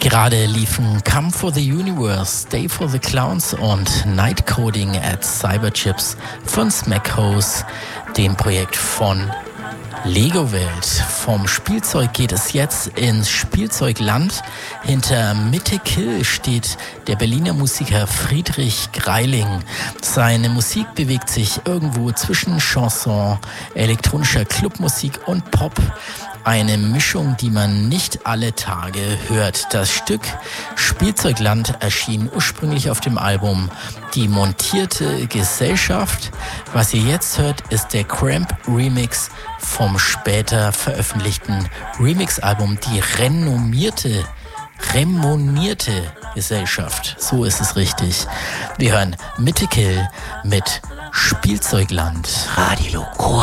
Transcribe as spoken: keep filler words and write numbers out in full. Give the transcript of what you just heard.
Gerade liefen Come for the Universe, Stay for the Clowns und Night Coding at Cyberchips von Smackhouse, dem Projekt von Lego Welt. Vom Spielzeug geht es jetzt ins Spielzeugland. Hinter Mythical steht der Berliner Musiker Friedrich Greiling. Seine Musik bewegt sich irgendwo zwischen Chanson, elektronischer Clubmusik und Pop. Eine Mischung, die man nicht alle Tage hört. Das Stück Spielzeugland erschien ursprünglich auf dem Album Die montierte Gesellschaft. Was ihr jetzt hört, ist der Cramp Remix vom später veröffentlichten Remix-Album Die renommierte, remonierte Gesellschaft. So ist es richtig. Wir hören Mythical mit Spielzeugland. Radio Loco.